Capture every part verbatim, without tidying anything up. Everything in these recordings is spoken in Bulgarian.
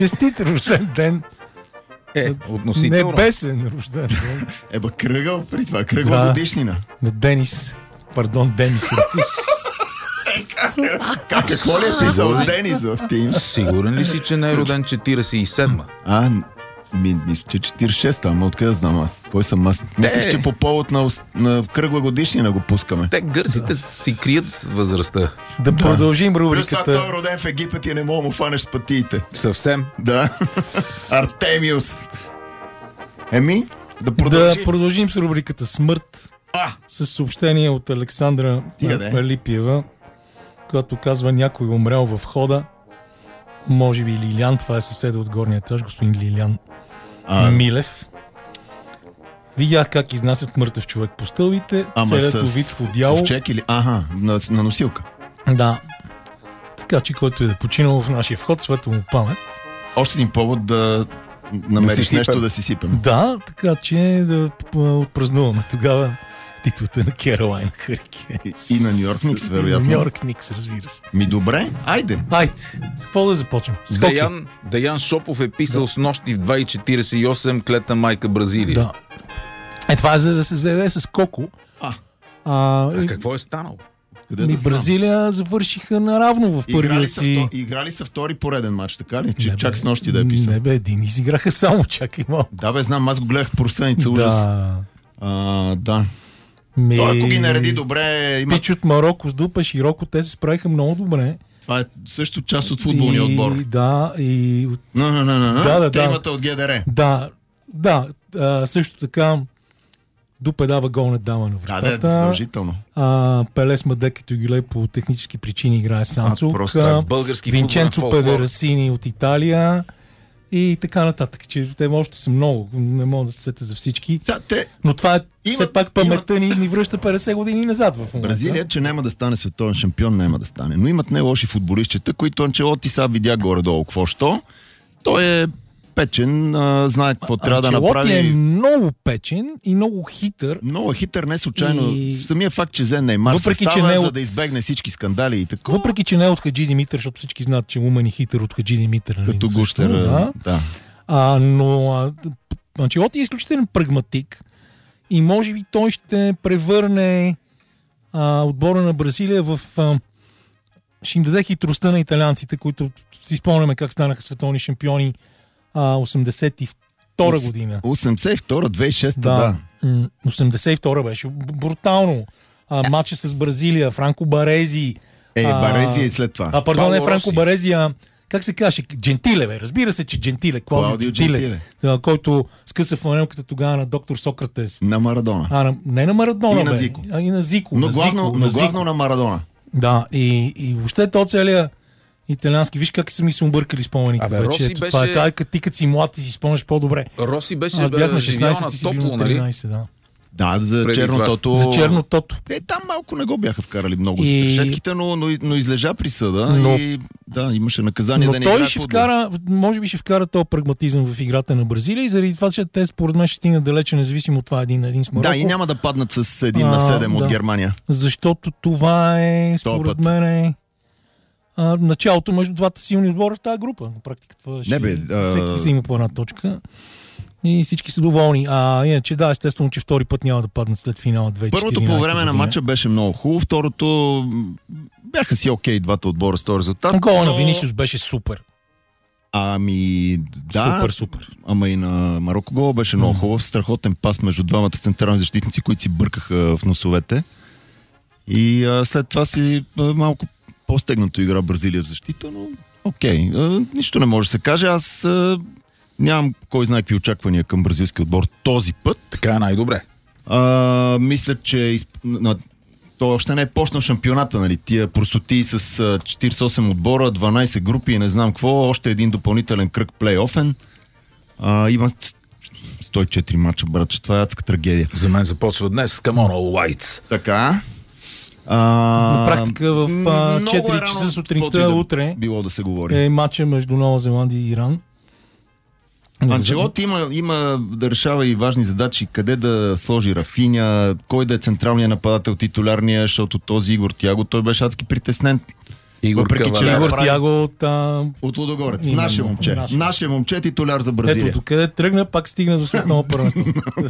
Честит рожден ден. Е, относително. Небесен рожден ден. Еба кръгъл, при това кръгла Да. годишнина. На Денис. Пардон, Денис. Как, какво ли е писал Денис в тим? Сигурен ли си, че не е роден четиридесет и седма? А, ми, мисля, че четиридесет и шеста, ама откъде знам аз? Кой съм аз? Мислих, че по повод на, на кръгла годишнина го пускаме. Те гърците си крият възрастта. Да продължим Плюс това рубриката. той е роден в Египет и не мога му фанеш с пътиите. Съвсем. Да. Артемиус. Еми, да Да продължим. продължим с рубриката Смърт. А, С съобщение от Александра Стига де. Алипиева, която казва: някой умрял в хода. Може би Лилян, това е съседа от горния етаж, господин Лилян а, Милев. Видях как изнасят мъртъв човек по стълбите, ама целият с... вид в одяло. В чек или... Ага, на, на носилка. Да. Така че който е да починал в нашия вход, светла му памет. Още един повод да намериш Да си нещо сипем. да си сипем. Да, така че да отпразнуваме тогава титлата на Керолайн Хърке. И- и на Ню Йорк Никс, вероятно. Ню Йорк Никс, разбира се. Ми добре, айде. Айде, с какво да започнем? Скоки. Даян, Даян Шопов е писал с нощи в два и четиридесет и осем клета майка Бразилия. Да. Е, това е за да се зареде с Коко. А. А, А какво е станало? Къде ми да знам? Бразилия завършиха наравно в Играли първия са, си... втор... Играли са втори пореден матч, така ли? Че Не, чак бе, с нощи да е писал. Не бе, един изиграха само, чакай малко. Да бе, знам, аз го гледах в просъница, ужас. Да. А, да. Ми... Той, ако ги нареди добре, има... Пич от Марокко с дупа широко, те се справиха много добре. Това е също част от футболния И- отбор. Да, и... No, no, no, no, no. Да, да, да. Тримата от ГДР. Да, да, а, също така Дупе дава гол, не дава на Да, да, вратата. задължително. А, Пелес Мадек Тюгилей по технически причини играе Санцук. просто А, Български Винченцо футболен фолклор. Педерасини от Италия и така нататък. Че те още са много, не мога да се сетя за всички. Сега, те, Но това е Има- все пак паметта ни, ни връща петдесет години назад в момента. Бразилия, че няма да стане световен шампион, няма да стане. Но имат не лоши футболистчета, които Анчелоти сега видя горе-долу какво що. Той е печен, а, знае какво трябва да Анчелоти направи. е много печен и много хитър. Много е хитър, не случайно. И- Самия факт, че взе Неймар Въпреки, състава, че не е за от- да избегне всички скандали и такова. Въпреки, че не е от Хаджи Димитър, защото всички знаят, че умен и хитър от Хаджи Димитър. нали, Като също, гущер. Да. Да. А, но а, Анчелоти е изключителен прагматик и може би той ще превърне а, отбора на Бразилия в... А, ще им даде хитростта на италианците, които си спомняме как станаха световни шампиони а, осемдесет и втора година. осемдесет и втора, две хиляди и шеста, да. М, осемдесет и втора беше б- брутално. А, матча с Бразилия, Франко Барези. Е, а, Барези и след това. А, пардон, не Пауло Франко Роси. Барези, а как се каже? Джентиле, бе. Разбира се, че Джентиле. Клаудио Клаудио Джентиле, Джентиле. а, който скъса фанелката тогава на доктор Сократес. На Марадона. А, на, не на Марадона, И на бе, Зико. а и на Зико. Но на главно, Зико, но на главно Зико. на Марадона. Да, и, и въобще то целият италиански. Виж как са ми се объркали спомените Абе, вече. Роси Ето, това е беше- така, като ти като си млад и си спомняш по-добре. Роси беше Аз бях на бе, живял шестнайсет, на ти си бил топло, на нали? тринайсет, да. Да, за Преди чернотото. За чернотото. Е, там малко не го бяха вкарали много И- с решетките, но, но, но излежа присъда Но- и да, имаше наказание Но да не той играе ще футбол. вкара, може би ще вкара този прагматизъм в играта на Бразилия и заради това, че те според мен ще стигнат далече, независимо от това един на един с Марокко. Да, и няма да паднат с един на А, седем от да. Германия. Защото това е, според път. мен, е, а, началото между двата силни отбора в тази група. На практика това ще... Не бе, а- Всеки си има по една точка. И всички са доволни. А иначе да, естествено, че втори път няма да паднат след финала две хиляди и четиринайсета Първото по време на година. матча беше много хубаво, второто м, бяха си окей двата отбора с този резултат. Гола на но- Винисиус беше супер. Ами, да. Супер, супер. Ама и на Марокко гол беше много хубав. Страхотен пас между двамата централни защитници, които си бъркаха в носовете. И а, след това си а, малко по-стегнато игра Бразилия в защита, но окей. А, нищо не може да се каже. Аз а, нямам кой знае какви очаквания към бразилския отбор този път. Така е най-добре. А, мисля, че изп... на... то още не е почнал шампионата, нали? Тия простоти с а, четирийсет и осем отбора, дванайсет групи и не знам какво, още един допълнителен кръг плей-офен. А, има сто и четири мача, брат, че това е адска трагедия. За мен започва днес. Come on, all whites. Така. А, На практика в а, много четири е рано часа сутринта каквото и да утре било да се говори. е матча между Нова Зеландия и Иран. Анчелоти има, има да решава и важни задачи, къде да сложи Рафиня, кой да е централният нападател, титулярния, защото този Игор Тяго, той беше адски притеснен. Игор Въпреки, че Кавалер. Игор прави- Тяго от... А... От Лудогорец. Именно, Наше момче. наше. Наше момче титуляр за Бразилия. Ето, докъде тръгна, пак стигна до световно първенство.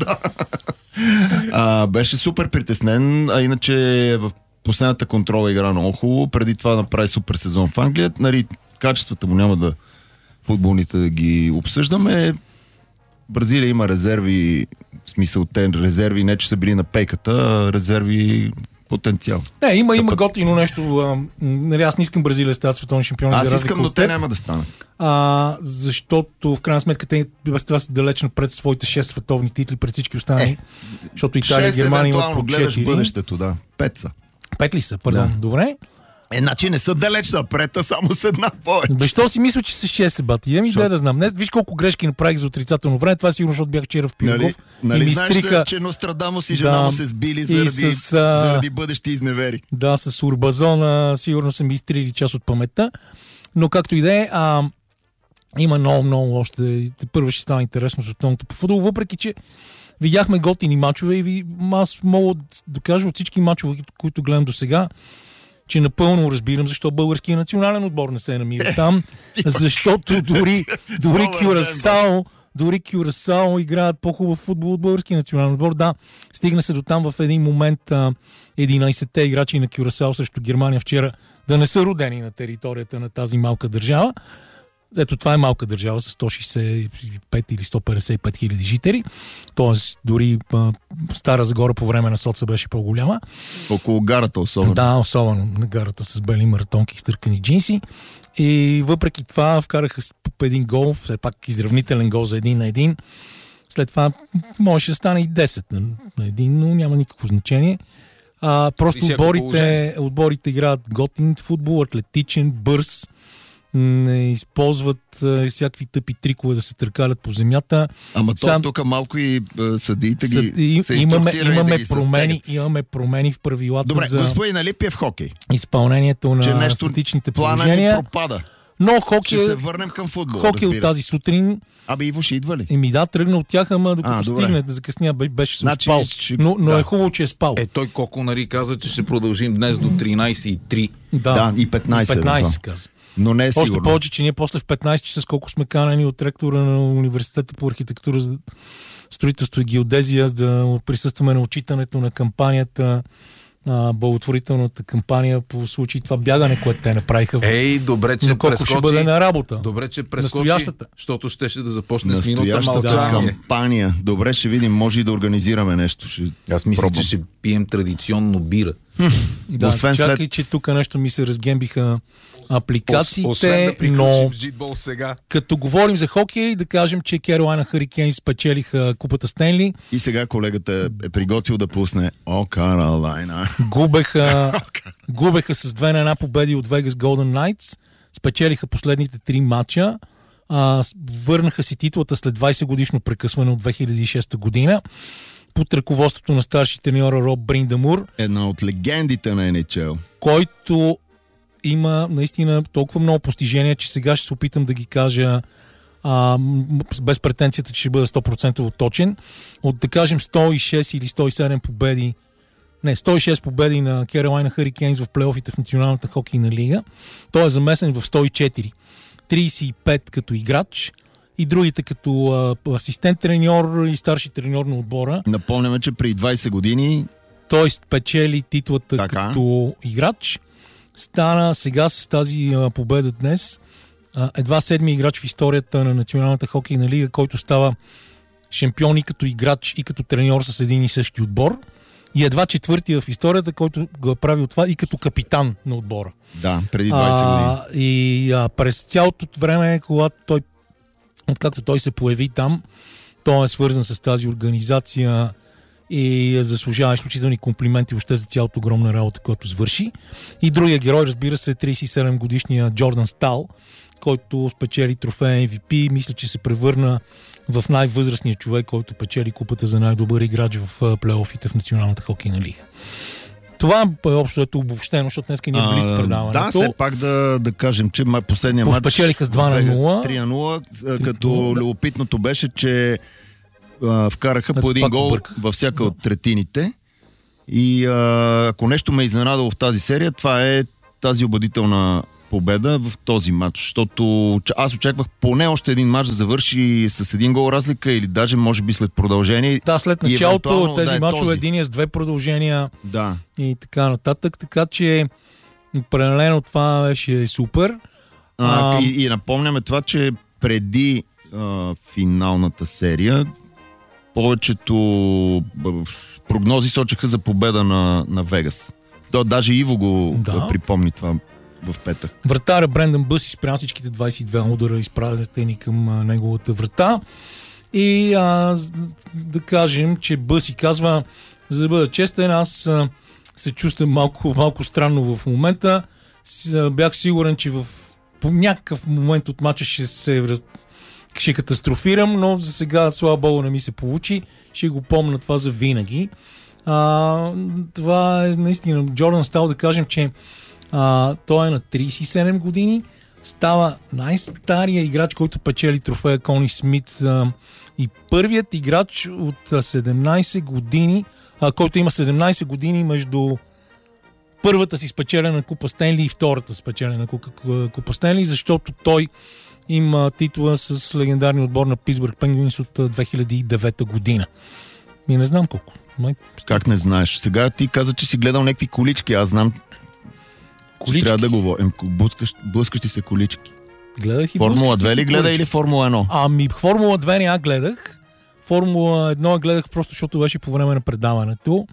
А, беше супер притеснен, а иначе в последната контрола игра много хубаво. Преди това направи супер сезон в Англия. Нали, качествата му няма да футболните да ги обсъждаме. Бразилия има резерви, в смисъл те резерви, не че са били на пейката, а резерви потенциал. Не, има, има Път- готино нещо. А, нали, аз не искам Бразилия да стават световни шампиони. Аз за разлика искам, но от те теб, няма да станат. а, защото в крайна сметка те без това са далеч напред своите шест световни титли пред всички останали. Е, Защото Италия и Шест Германия имат евентуално по гледаш четири. бъдещето, да. Пет са. Пет ли са, пардон. Да. Добре. Е, значи не са далеч напред, а само с една повече. Бе, що си мисля, че са шест се бати? Еми, Защо? да, да знам. Не, виж колко грешки направих за отрицателно време. Това сигурно, защото бях вчера в Нали, Пирогов. нали и ми знаеш, стриха, ли, че Нострадамус и жена Да. му се сбили И заради, с, а, заради бъдещи изневери? да, с Урбазона сигурно са ми изтрили част от паметта. Но както и да е, а, има много, много още. Първо ще стане интересно за тонното по футбол, въпреки че видяхме готини мачове и ви, аз мога да кажа от всички мачове, които гледам до сега, че напълно разбирам защо българският национален отбор не се намира там, защото дори, дори Добър Кюрасао дори Кюрасао играят по-хубав футбол от българския национален отбор. Да, стигна се до там в един момент а, единайсетте играчи на Кюрасао срещу Германия вчера да не са родени на територията на тази малка държава. Ето, това е малка държава с сто шейсет и пет или сто петдесет и пет хиляди жители. Тоест, дори а, Стара Загора по време на соца беше по-голяма. Около гарата особено. Да, особено на гарата с бели маратонки и стъркани джинси. И въпреки това вкараха по един гол, все пак изравнителен гол за един на един. След това можеше да стане и десет на, на един, но няма никакво значение. А, просто отборите, отборите играят готин футбол, атлетичен, бърз, не използват а, всякакви тъпи трикове да се търкалят по земята. Ама то Сам- тук малко и а, съдиите ги Съд, и, са имаме, инструктирани имаме, да ги промени, сътегат. имаме промени в правилата Добре, за господин Алип е в хокей. изпълнението Че на нещо статичните Плана ни положения. пропада. Но Ще хокей, се върнем към футбол. хокей от разбира тази се. сутрин, Абе, Иво ще идва ли? еми да, тръгна от тях, ама докато А, добре. стигне да закъсня, бе- беше се Значи, спал. ще- Но, но да. е хубаво, че е спал. Е, той Коко Нари каза, че ще продължим днес до тринайсет и три. Да, и петнайсет. петнайсет евентуално. каза. Но не е Още сигурно. повече, че ние после в петнайсет часа, сколко сме канани от ректора на университета по архитектура за строителство и геодезия, за да присъстваме на отчитането на кампанията, а, благотворителната кампания по случай това бягане, което те направиха. Ей, добре, че Но колко ще бъде прескочи. на работа? Добре, че прескочи, Настоящата. защото щеше да започне с минута Настоящата мълчание. кампания. Добре, ще видим. Може и да организираме нещо. Ще... Аз мисля, пробвам. че ще пием традиционно бира. Да, Освен чакай, след- че тук нещо ми се разгембиха апликациите, Освен да приключим но с джитбол сега. като говорим за хокей, да кажем, че Carolina Hurricanes спечелиха купата Стенли, И сега колегата е приготвил да пусне О, Каролайна. губеха, губеха с две на една победи от Vegas Golden Knights, спечелиха последните три матча, а, с- върнаха си титлата след двайсет годишно прекъсване от две хиляди и шеста година под ръководството на старши треньора Роб Бриндамур, Една от легендите на Ен Ейч Ел. който има наистина толкова много постижения, че сега ще се опитам да ги кажа а, м- без претенцията, че ще бъда сто процента точен. От да кажем сто и шест или сто и седем победи, не, сто и шест победи на Carolina Hurricanes в плейофите в Националната хокейна лига. Той е замесен в сто и четири. трийсет и пет като играч и другите като а, асистент треньор и старши треньор на отбора. Напомняме, че при двайсет години Той спечели титлата Така. като играч. Стана сега с тази а, победа днес а, едва седми играч в историята на Националната хокейна лига, който става шампион и като играч, и като треньор с един и същи отбор. И едва четвъртия в историята, който го е правил това и като капитан на отбора. да, преди двайсет години. А, и а, през цялото време, когато той, откакто той се появи там, той е свързан с тази организация и заслужава изключителни комплименти въобще за цялата огромна работа, която свърши. И другия герой, разбира се, трийсет и седем годишния Джордан Стал, който спечели трофея Ем Ви Пи. Мисля, че се превърна в най-възрастния човек, който печели купата за най-добър играч в а, плейофите в Националната хокейна лига. Това е общо ето обобщено, защото днес ни е блиц предаването. Да, все пак да, да кажем, че ма- последния матч Поспечелиха с два на нула. три на нула, а, като любопитното беше, че а, вкараха Ето по един пак гол обърках. във всяка Да. от третините. И а, ако нещо ме е изненадало в тази серия, това е тази убедителна победа в този матч, защото аз очаквах поне още един матч да завърши с един гол разлика или даже може би след продължение. Да, след началото тези да е мачове един е с две продължения да. И така нататък, така че определено това беше супер. А, а... И, и напомняме това, че преди а, финалната серия повечето прогнози сочеха за победа на, на Вегас. То, даже Иво го да. припомни това в петък. Вратаря Брендан Бъси спря всичките двайсет и две удара, изпратени към а, неговата врата. И а, да кажем, че Бъси казва, за да бъда честен, аз а, се чувствам малко, малко странно в момента. С, бях сигурен, че в по някакъв момент от мача ще се ще катастрофирам, но за сега, слава богу, не ми се получи. Ще го помня това за винаги. А, това е наистина Джордан Стал, да кажем, че а, той е на трийсет и седем години, става най-стария играч, който печели трофея Кони Смит а, и първият играч от седемнайсет години, а, който има седемнайсет години между първата си спечелена купа Стенли и втората спечелена купа Стенли, защото той има титла с легендарния отбор на Питсбърг Пенгуинс от две хиляди и девета година. И не знам колко. Май... Как не знаеш? Сега ти каза, че си гледал някакви колички. Аз знам, колички? Че трябва да говорим. Блъскащ, блъскащи се колички. Гледах и Формула две ли гледа или Формула едно? Ами Формула две не я гледах. Формула едно я гледах просто, защото беше по време на предаването.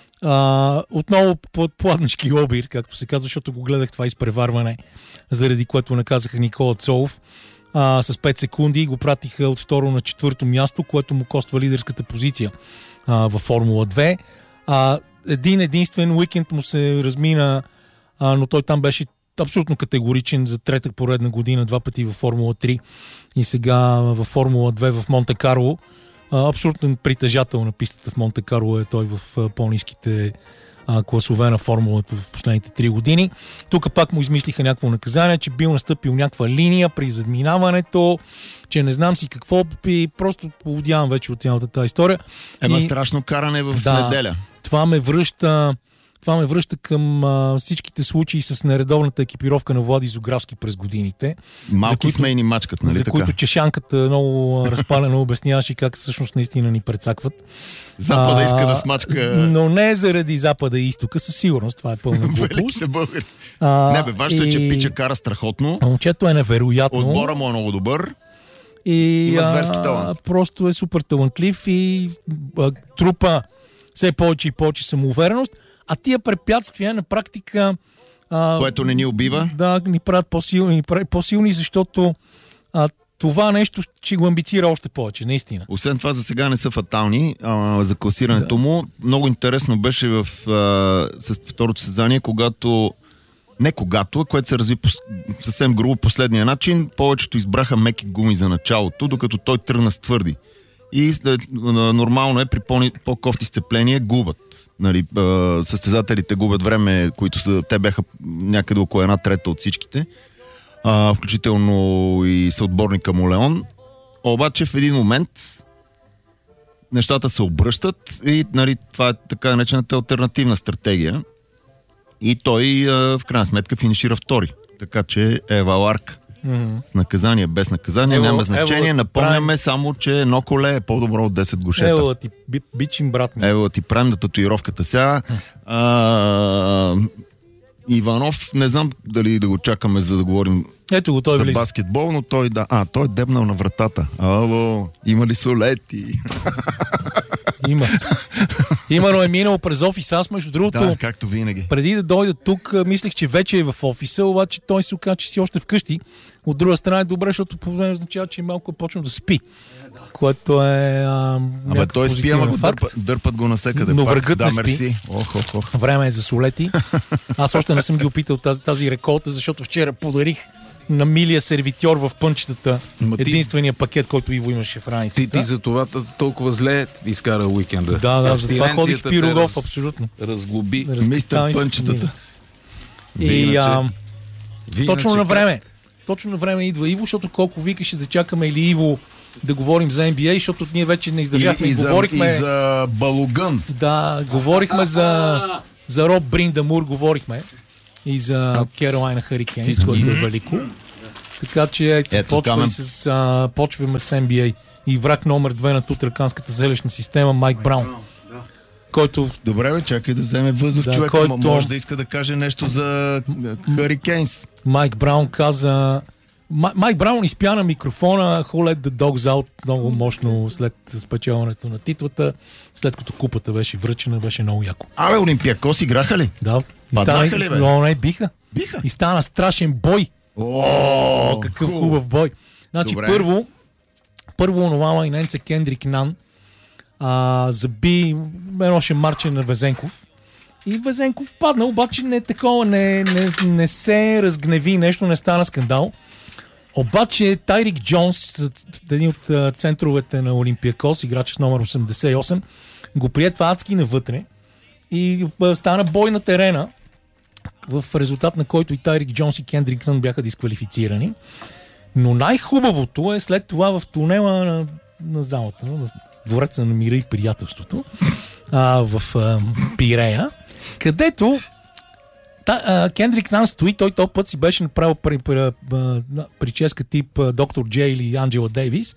А, отново под пладнички обир, както се казва, защото го гледах това изпреварване, заради което наказаха Никола Цолов а, с пет секунди и го пратиха от второ на четвърто място, което му коства лидерската позиция а, във Формула две. А, един единствен уикенд му се размина, а, но той там беше абсолютно категоричен за трета поредна година, два пъти във Формула три и сега във Формула две в Монте Карло. Абсолютно притежател на пистата в Монте Карло е той в по-ниските а, класове на формулата в последните три години. Тук пак му измислиха някакво наказание, че бил настъпил някаква линия при задминаването, че не знам си какво, и просто поводявам вече от цялата тази история. Ема и... страшно каране в да, неделя. Това ме връща Това ме връща към а, всичките случаи с нередовната екипировка на Влади Зографски през годините. Малки сме и ни мачкат, нали за така? За които чешанката много разпалено обясняваше как всъщност наистина ни прецакват. Запада а, иска да смачка... Но не заради Запада и Изтока, със сигурност. Това е пълна глупост. Великите българи. А, не бе, важно и... е, че Пича кара страхотно. Момчето е невероятно. Отбора му е много добър. И, има зверски талант. А, просто е супер талантлив и а, трупа все повече и повече самоувереност. А тия препятствия на практика... А, което не ни убива? Да, ни правят по-силни, ни правят по-силни, защото а, това нещо ще го амбицира още повече, наистина. Освен това, за сега не са фатални а, за класирането да. му. Много интересно беше в а, с второто състезание, когато не когато, което се разви по, съвсем грубо последния начин, повечето избраха меки гуми за началото, докато той тръгна с твърди. И нормално е при по-кофти сцепления губят. Нали, състезателите губят време, които са, те бяха някъде около една трета от всичките, а, включително и съотборника му Леон. Обаче в един момент нещата се обръщат и нали, това е така наречената алтернативна стратегия. И той в крайна сметка финишира втори. Така че е валарка. Mm-hmm. С наказание, без наказание, ево, няма значение. Ево, напомняме правим... само, че едно коле е по-добро от десет гушета. Ево ти бичим, брат ми. Ево ти правим да татуировката сега. А, Иванов, не знам дали да го чакаме, за да говорим ето го, той за влиза. Баскетбол, но той да. А, той е дебнал на вратата. Ало, има ли солети? Има. Има, но е минал през офиса. Аз между другото, да, както винаги. Преди да дойда тук, мислех, че вече е в офиса, обаче той се оказа, че си още вкъщи. От друга страна е добре, защото по време означава, че малко е почнал да спи. Което е а, Абе, той спи, ама го дърпат, дърпат го насекъде. Но пак. врагът да, не спи. Мерси. Ох, ох, ох. Време е за солети. Аз още не съм ги опитал тази, тази реколта, защото вчера подарих на милия сервитьор в пънчетата единствения пакет, който Иво имаше в раницата. Ти, ти за това толкова зле изкара уикенда. Да, да, за това ходих в Пирогов, раз, абсолютно. Разглоби. Мистер пънчетата. И а, точно на време. Точно на време идва Иво, защото колко викаше да чакаме или Иво да говорим за Н Б А, защото ние вече не издържахме и, и, говорихме... И за Балугън. Да, говорихме за, за Роб Бриндамур, говорихме. и за Carolina Hurricanes, който е велико. Така че ето, ето почва с, а, почваме с Н Б А и враг номер две на тутраканската зелешна система Майк Браун. Който... Добре, бе, чакай да вземе въздух, да, човек. Който... Може да иска да каже нещо за Hurricanes. Майк Браун каза... Майк Браун изпя на микрофона Who let the dogs out много мощно след спечелването на титлата, след като купата беше връчена, беше много яко. Абе, Олимпиакос играха ли? Да. Паднаха ли, бе? Но не, биха. Биха? И стана страшен бой. О, какъв хубав. хубав бой. Значи Добре. първо, първо онова и ненце Кендрик Нан а, заби едно шемарче на Везенков. И Везенков падна, обаче не такова, не, не, не се разгневи, нещо не стана скандал. Обаче Тайрик Джонс, един от а, центровете на Олимпиакос, играч с номер осемдесет и осем, го прие това адски навътре и а, стана бой на терена, в резултат на който и Тайрик Джонс и Кендрик Нън бяха дисквалифицирани. Но най-хубавото е след това в тунела на, на залата, в двореца на мира и приятелството, а, в а, Пирея, където та, а, Кендрик Нън стои, той този път си беше направил при, при, при, прическа тип а, доктор Джей или Анджела Дейвис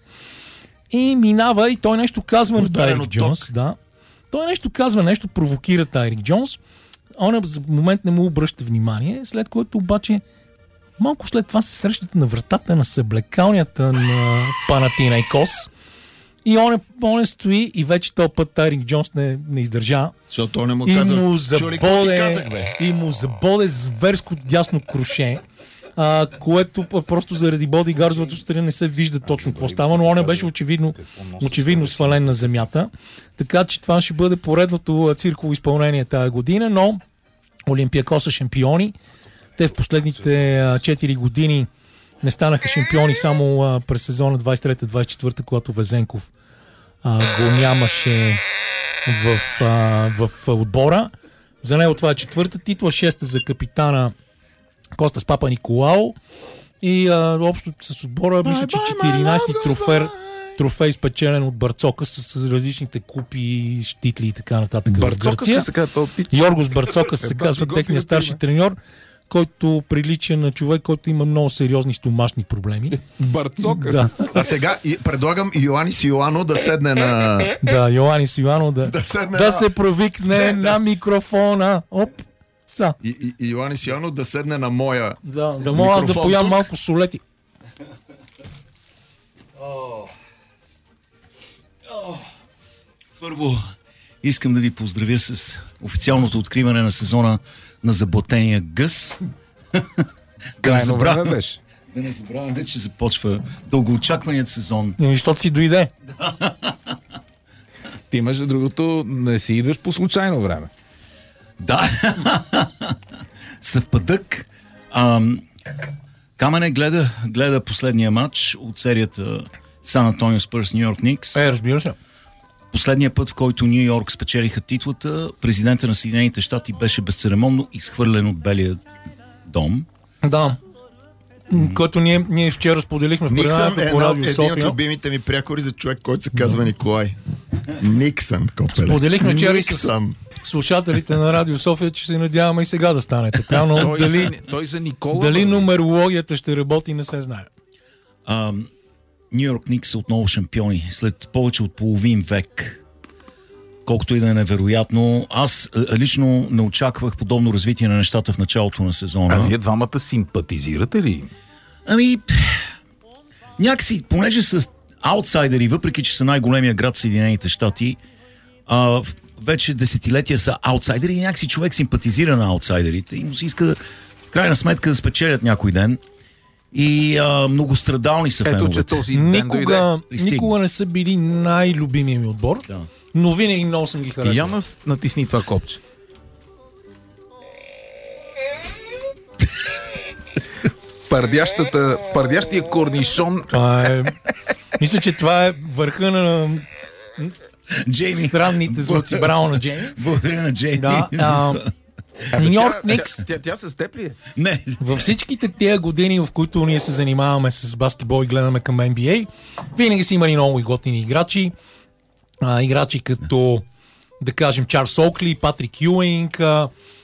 и минава и той нещо казва на Тайрик Джонс. Да. Той нещо казва, нещо провокира Тайрик Джонс. Он за момент не му обръща внимание, след което обаче малко след това се срещат на вратата на съблекалнята на Панатинайкос и он, е, он е стои и вече този път Тайрик Джонс не, не издържа. Защото он не му и каза, му чули, какво ти казах, бе? забоде, и му забоде зверско дясно круше, а, което просто заради бодигардовата страна не се вижда точно какво става, но он е беше очевидно, очевидно свален на земята. Така че това ще бъде поредното цирково изпълнение тази година, но Олимпиакос са шампиони. Те в последните четири години не станаха шампиони само а, през сезона двайсет и трета двайсет и четвърта, когато Везенков а, го нямаше в, а, в отбора. За него това е четвърта титла, шеста за капитана Костас Папа Николао и а, общо с отбора мисля, че четиринайсети трофер трофей спечелен от Барцока с, с различните купи, щитли и така нататък в Гърция. Йоргос Барцока се казва техния старши треньор, който прилича на човек, който има много сериозни стомашни проблеми. Барцока. Да. А сега и, предлагам Йоанис Йоано да седне на... Да, Йоанис Йоано да, да, седне да на... се провикне да, на микрофона. Оп, са. И, и, и Йоанис Йоано да седне на моя Да, да мога аз да поям малко солети. Oh. Oh. Първо, искам да ви поздравя с официалното откриване на сезона на заблатения гъс. да, не забравя, беше. да не забравяме, вече започва дългоочакваният сезон. И защото си дойде. Ти, между другото, не си идваш по случайно време. Да. Съвпадък. Ам, Камене гледа, гледа последния матч от серията Сан Антонио Спърс, Ню Йорк Никс. Е, разбира се. Последния път, в който Ню Йорк спечелиха титлата, президента на Съединените щати беше безцеремонно изхвърлен от Белия дом. Да. Mm. Който ние, ние вчера споделихме в предаването по Радио София. Един от любимите ми прякори за човек, който се казва Николай. Никсън, копеле. Споделихме вчера и с слушателите на Радио София, че се надяваме и сега да стане така, но той, дали, за, той за Никола, дали нумерологията ще работи, не се знае. Ню Йорк Никс са отново шампиони след повече от половин век. Колкото и да е невероятно. Аз лично не очаквах подобно развитие на нещата в началото на сезона. А вие двамата симпатизирате ли? Ами, някакси, понеже са аутсайдери, въпреки че са най-големия град в Съединените щати, а, вече десетилетия са аутсайдери и някакси човек симпатизира на аутсайдерите и му си иска в крайна сметка да спечелят някой ден. И а, многострадални са Ето, феновете. че този ден Никога, дойде. никога не са били най-любимия ми отбор, Да. но винаги много съм ги харесал. И я нас натисни това копче. Пардящата, пардящия корнишон. Това е... Мисля, че това е върха на Джейми. странните звуци. Браво на Джейми. Благодаря на Джейми. Да, а, Ню Йорк Никс. Тя, тя, тя с теб ли е? Не. Във всичките тия години, в които ние се занимаваме с баскетбол и гледаме към Н Б А, винаги са имали много и готини играчи. А, играчи като, да кажем, Чарлз Окли, Патрик Юинг, а,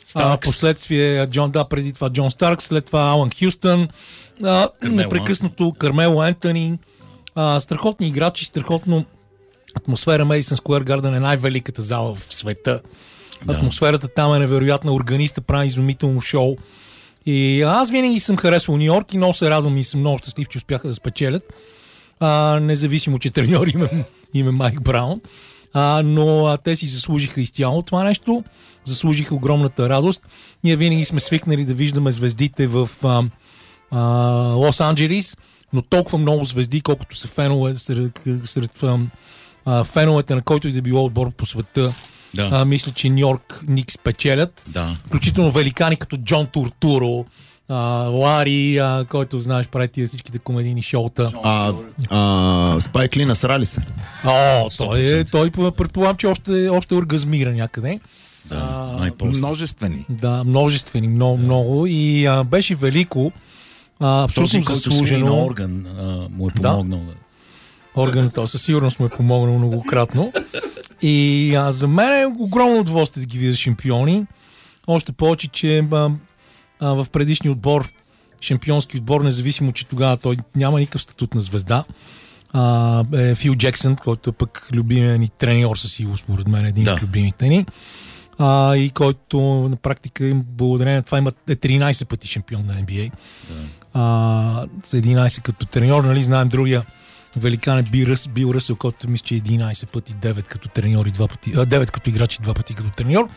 А, последствие Джон, да, преди това Джон Старкс, след това Алън Хюстън, а, непрекъснато Кармело Ентъни, а, страхотни играчи, страхотно атмосфера. Madison Square Garden е най-великата зала в света. Да. Атмосферата там е невероятна, органиста прави изумително шоу. И аз винаги съм харесвал Ню Йорк и много се радвам и съм много щастлив, че успяха да спечелят. А, независимо, че треньор има, има Майк Браун. А, но а, те си заслужиха изцяло това нещо. Заслужиха огромната радост. Ние винаги сме свикнали да виждаме звездите в а, а, Лос-Анджелис, но толкова много звезди, колкото са фенове сред, сред а, феновете на който и да било отбор по света. Да. А, мисля, че Ню Йорк Никс печелят. Да. Включително великани като Джон Туртуро, а, Лари, а, който знаеш, прави тия всичките комедийни шоута. А, а, Спайк Ли насрали се. О, той, е, той предполагам, че още, още оргазмира някъде. Да, а, множествени. Да, множествени, много, да. много. И а, беше велико. А, абсолютно заслужено. На орган а, му е помогнал. Да. Органът, то със сигурност му е помогнал многократно. И а, за мен е огромно удоволствие да ги видя шампиони. Още повече, че а, а, в предишния отбор, шампионски отбор, независимо, че тогава той няма никакъв статут на звезда, а, е Фил Джексън, който е пък любимия ни треньор със сигурност, според мен, един да. от любимите ни. А, и който на практика благодарение на това има е тринайсет пъти шампион на Н Б А. Да. А, с единайсет като треньор, нали, знаем другия великан е Бил Ръсъл, който мисля, че единайсет пъти, девет като треньор и два пъти, а, девет като играч и два пъти като треньор.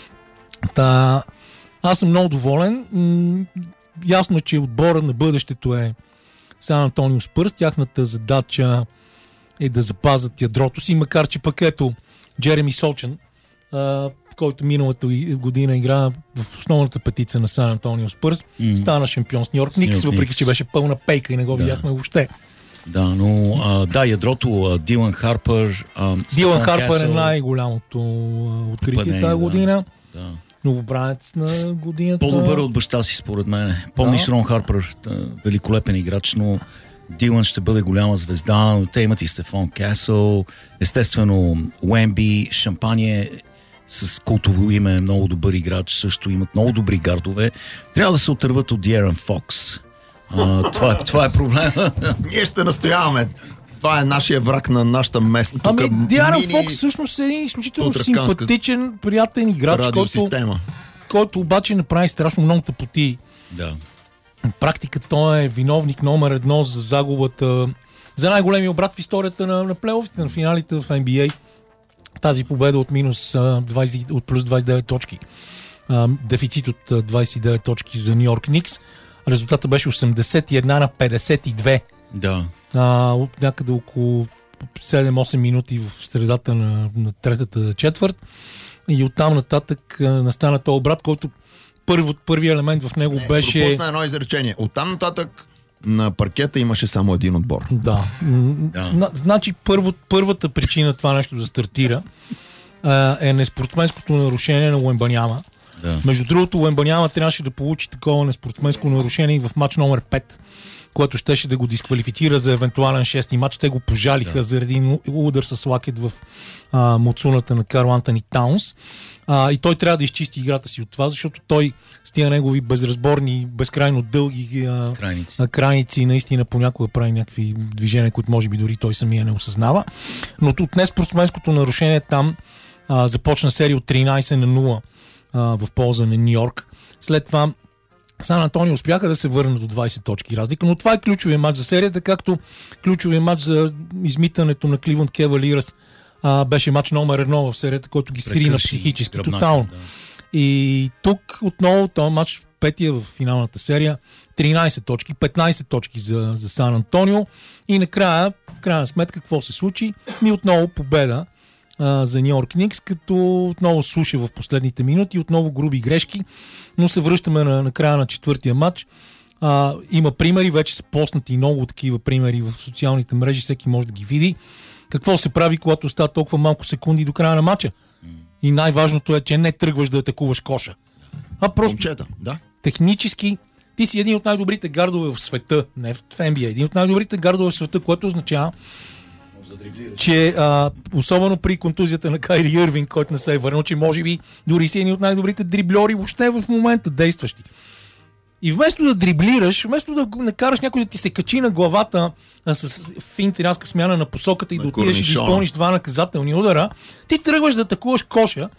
Та, аз съм много доволен. М- ясно е, че отбора на бъдещето е Сан Антонио Спърс. Тяхната задача е да запазят ядрото си, макар че пък ето Джереми Сочен, а, който миналата година игра в основната петица на Сан Антонио Спърс, mm. стана шампион с Ню Йорк Никс, въпреки че беше пълна пейка и не го да. видяхме въобще. Да, но а, да, ядрото Дилан Харпър. Дилан Харпър е най-голямото откритие тази година. Да. Новобранец на годината. По-добър от баща си, според мен. Помниш да. Рон Харпър, великолепен играч, но Дилан ще бъде голяма звезда. Те имат и Стефан Касъл, естествено Уемби, Шампание с култово име, много добър играч, също имат много добри гардове. Трябва да се отърват от Диерън Фокс. А, това, е, това е проблема. Ние ще настояваме. Това е нашия враг на нашата местна. Ами Диарън мини... Фокс всъщност е един изключително симпатичен, приятен играч, който, който обаче направи страшно много тъпоти. Да. На практика той е виновник номер едно за загубата, за най-големия обрат в историята на, на плейофите, на финалите в Н Б А. Тази победа от минус двайсет, от плюс двайсет и девет точки. А, дефицит от двайсет и девет точки за Ню Йорк Никс. Резултата беше осемдесет и една на петдесет и две. Да. А, от някъде около седем-осем минути в средата на, на третата четвърт. И оттам нататък настана този обрат, който първи, първи елемент в него Не, беше... Пропусна едно изречение. Оттам нататък на паркета имаше само един отбор. Да. да. Значи първо, първата причина това нещо да стартира а, е неспортсменското нарушение на Уембаняма. Да. Между другото, Уембаняма трябваше да получи такова неспортсменско нарушение в матч номер пет, което щеше да го дисквалифицира за евентуален шести матч. Те го пожалиха да. заради удар с лакет в а, муцуната на Карл Антони Таунс. А, и той трябва да изчисти играта си от това, защото той с тия негови безразборни, безкрайно дълги а, крайници. А, крайници наистина понякога прави някакви движения, които може би дори той самия не осъзнава. Но от неспортсменското нарушение там а, започна серия от тринайсет на нула а, в полза на Ню Йорк. След това Сан Антонио успяха да се върнат до двайсет точки разлика, но това е ключовия матч за серията, както ключовия матч за измитането на Кливънд Кавалирс а, беше матч номер едно в серията, който ги срина психически тотално. Да. И тук отново този матч в петия в финалната серия, тринайсет точки, петнайсет точки за, за Сан Антонио и накрая, в крайна сметка, какво се случи? Ми отново победа а, за Ню Йорк Никс, като отново суша в последните минути, отново груби грешки, но се връщаме на, на края на четвъртия матч. А, има примери, вече са поснати много такива примери в социалните мрежи, всеки може да ги види. Какво се прави, когато остават толкова малко секунди до края на матча? И най-важното е, че не тръгваш да атакуваш коша. А просто Момчета, да. технически ти си един от най-добрите гардове в света, не в Н Б А, един от най-добрите гардове в света, което означава, че а, особено при контузията на Кайри Ирвинг, който не се е върнал, че може би дори си един от най-добрите дрибльори въобще в момента действащи. И вместо да дриблираш, вместо да накараш някой да ти се качи на главата а, с финт и рязка смяна на посоката и на да отидеш и да корнишона. изпълниш два наказателни удара, ти тръгваш да атакуваш коша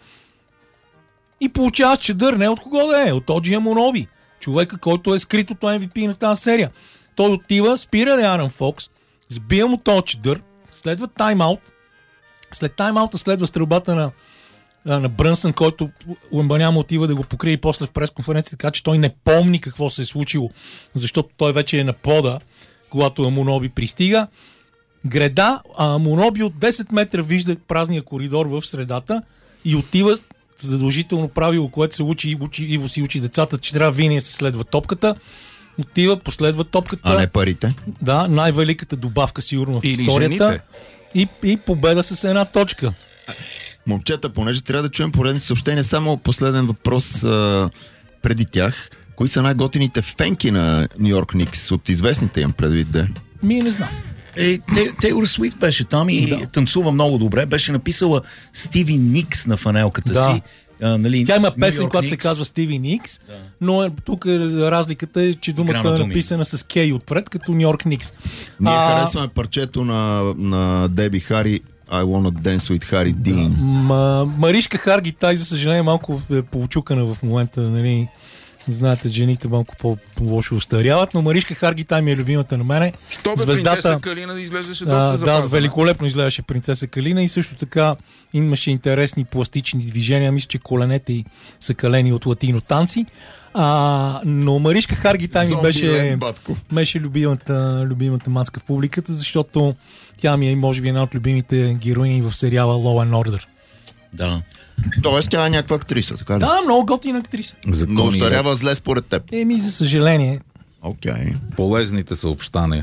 и получаваш чадър. Не от кого да е, от Оджи Амуноби. Човека, който е скритото Ем Ви Пи на тази серия. Той отива, спира Деарън Фокс, сбия му този чадър, следва тайм-аут. След тайм-аута следва стрелбата на, на Брънсън, който Уембаняма отива да го покрие и после в пресконференция, така че той не помни какво се е случило, защото той вече е на пода, когато Амуноби пристига. Греда, а Амуноби от десет метра вижда празния коридор в средата и отива задължително правило, което се учи, учи Иво си учи децата, че трябва винаги да се следва топката. Отива, последва топката. А не парите. Да, най-великата добавка сигурно в Или историята. И, и победа с една точка. Момчета, понеже трябва да чуем поредни съобщения, само последен въпрос а, преди тях. Кои са най-готините фенки на Нью Йорк Никс? От известните им предвид, де? Ми не знам. Е, Тейлор Суифт беше там и да. танцува много добре. Беше написала Стиви Никс на фанелката Да. си. А, нали, Тя има New песен, York която се Knicks. казва Стиви Никс, Да. но е, тук е, разликата е, че думата Игра на е думи. написана с Кей отпред, като Нью Йорк Никс. Ние А, харесваме парчето на, на Деби Хари I Wanna Dance with Harry Dean. Ма, Маришка Харгитай, за съжаление, малко е поучукана в момента, нали. Знаете, жените малко по-лошо остаряват, но Маришка Харгитай ми е любимата на мене. Що бе, принцеса Калина изглеждаше доста А, да, запазена. великолепно изглеждаше принцеса Калина и също така имаше интересни пластични движения. Мисля, че коленете й са калени от латино танци. А, но Маришка Харгитай ми беше, Зомбилен, батко. беше любимата, любимата мацка в публиката, защото тя ми е, може би, една от любимите героини в сериала Law and Order. Да. Тоест тя е някаква актриса, така ли? Да, много готина актриса. Но Закони и остарява зле според теб. Еми, за съжаление. Окей. Okay. полезните съобщания.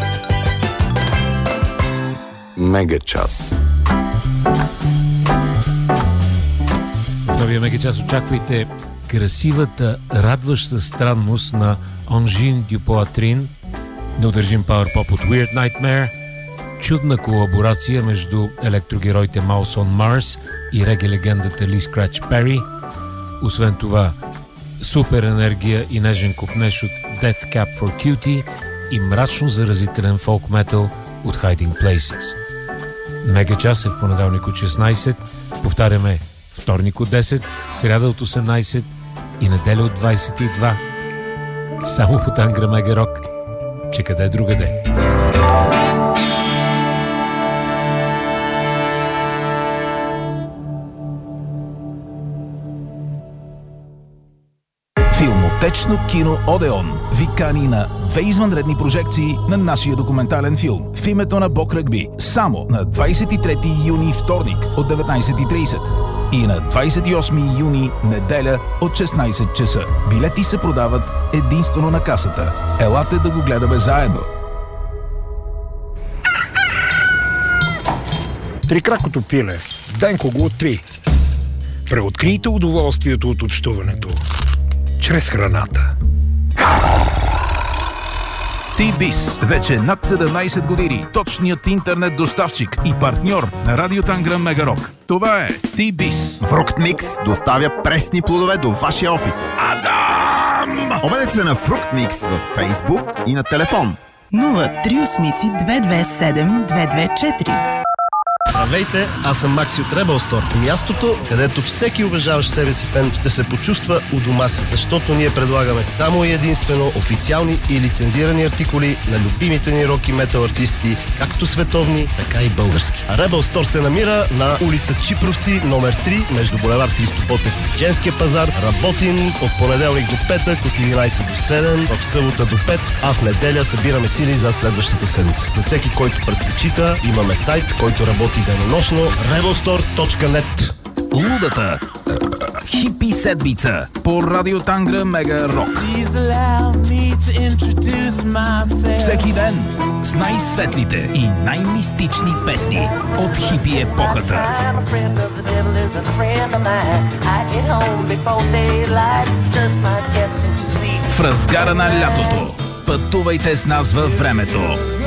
Мега час. В новия мегачас очаквайте красивата, радваща странност на Анжин Дюпоатрин, неудържим пауърпоп от Weird Nightmare, чудна колаборация между електрогероите Mouse on Mars и реге-легендата Ли Скрач Пери. Освен това, супер енергия и нежен купнеж от Death Cab for Cutie и мрачно заразителен фолк метал от Hiding Places. Мега час е в понеделник от шестнайсет, повтаряме вторник от десет, сряда от осемнайсет и неделя от двайсет и два. Само по Тангра Мега Рок, че къде другаде. Филмотечно кино Одеон ви кани на две извънредни прожекции на нашия документален филм в името на Бог Ръгби само на двайсет и трети юни вторник от деветнайсет и трийсет и на двайсет и осми юни неделя от шестнайсет часа. Билети се продават единствено на касата. Елате да го гледаме заедно. Трикракото пиле. Денко го откри. Преоткрийте удоволствието от общуването. Чрез храната. Ти-Биз. Вече над седемнайсет години. Точният интернет доставчик и партньор на Радио Тангра Мега Рок. Това е Ти-Биз. Фруктмикс доставя пресни плодове до вашия офис. Адам! Обадете се на Фруктмикс във Фейсбук и на телефон. нула три осмици две две седем две две четири. Здравейте, аз съм Макси от Rebel Store. Мястото, където всеки уважаващ себе си фен ще се почувства у дома си, защото ние предлагаме само и единствено официални и лицензирани артикули на любимите ни рок и метал артисти, както световни, така и български. А Rebel Store се намира на улица Чипровци, номер три, между булевард Христо Ботев и Женския пазар. Работим от понеделник до петък, от единайсет до седем, в събота до пет, а в неделя събираме сили за следващата седмица. За всеки, който предпочита, имаме сайт, който работи денонощно rebel store точка net. Лудата хипи седмица по Радио Тангра Мега Рок. Всеки ден с най-светлите и най-мистични песни от хипи епохата. В разгара на лятото пътувайте с нас във времето.